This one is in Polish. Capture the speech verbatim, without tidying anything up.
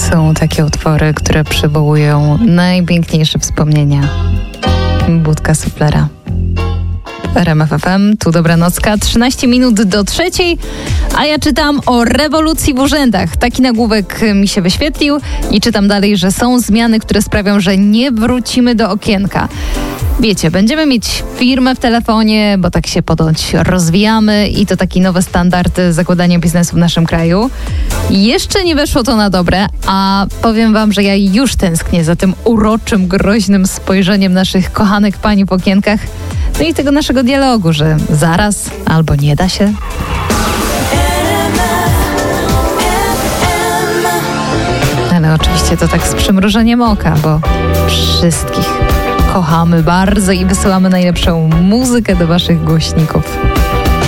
Są takie utwory, które przywołują najpiękniejsze wspomnienia. Budka Suflera. R M F F M, tu Dobranocka, trzynaście minut do trzeciej, a ja czytam o rewolucji w urzędach. Taki nagłówek mi się wyświetlił i czytam dalej, że są zmiany, które sprawią, że nie wrócimy do okienka. Wiecie, będziemy mieć firmę w telefonie, bo tak się ponoć rozwijamy i to taki nowy standard zakładania biznesu w naszym kraju. Jeszcze nie weszło to na dobre, a powiem wam, że ja już tęsknię za tym uroczym, groźnym spojrzeniem naszych kochanych pań w okienkach. No i tego naszego dialogu, że zaraz albo nie da się. Ale oczywiście to tak z przymrużeniem oka, bo wszystkich kochamy bardzo i wysyłamy najlepszą muzykę do waszych głośników.